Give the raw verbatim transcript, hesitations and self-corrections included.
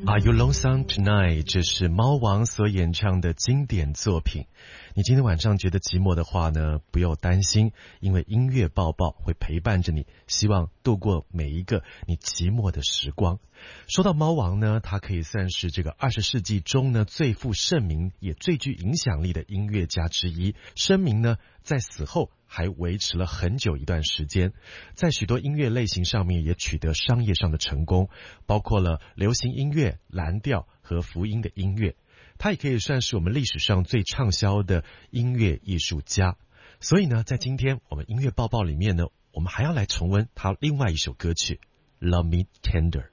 Are You Lonesome Tonight？ 这是猫王所演唱的经典作品。你今天晚上觉得寂寞的话呢，不要担心，因为音乐抱抱会陪伴着你，希望度过每一个你寂寞的时光。说到猫王呢，他可以算是这个二十世纪中呢最负盛名也最具影响力的音乐家之一。声名呢在死后还维持了很久一段时间，在许多音乐类型上面也取得商业上的成功，包括了流行音乐、蓝调和福音的音乐。他也可以算是我们历史上最畅销的音乐艺术家。所以呢，在今天我们音乐报报里面呢，我们还要来重温他另外一首歌曲《Love Me Tender》。